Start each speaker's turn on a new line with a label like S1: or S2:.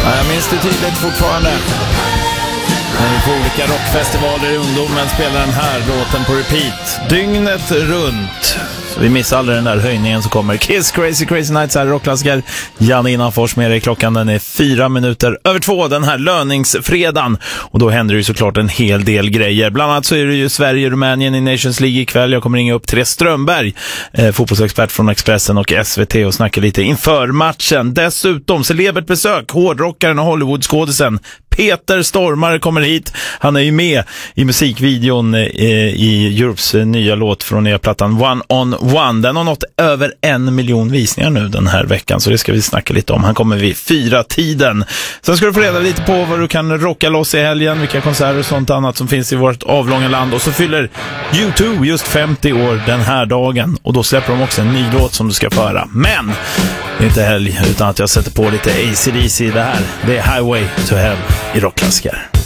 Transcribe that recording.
S1: Ja, jag minns det tydligt fortfarande. På olika rockfestivaler i ungdomen spelar den här låten på repeat dygnet runt. Så vi missar aldrig den där höjningen som kommer. Kiss Crazy Crazy Nights här i rockklassiker. Janne Innanfors med er i klockan. Den är 4:04 den här löningsfredagen. Och då händer det ju såklart en hel del grejer. Bland annat så är det ju Sverige-Rumänien i Nations League ikväll. Jag kommer ringa upp Therese Strömberg, fotbollsexpert från Expressen och SVT, och snacka lite inför matchen. Dessutom celebert besök. Hårdrockaren och Hollywoodskådisen Peter Stormare kommer hit. Han är ju med i musikvideon i Europes nya låt från nya plattan One on One. Den har nått över 1 miljon visningar nu den här veckan, så det ska vi snacka lite om. Han kommer vid 4-tiden. Sen ska du få reda lite på vad du kan rocka loss i helgen, vilka konserter och sånt annat som finns i vårt avlånga land. Och så fyller U2 just 50 år den här dagen, och då släpper de också en ny låt som du ska föra. Men det är inte helg utan att jag sätter på lite AC/DC i det här. Det är Highway to Hell i rockklassiker.